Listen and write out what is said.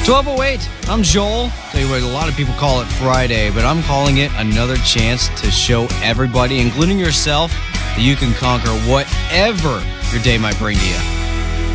12:08. I'm Joel. Tell you what, a lot of people call it Friday, but I'm calling it another chance to show everybody, including yourself, that you can conquer whatever your day might bring to you.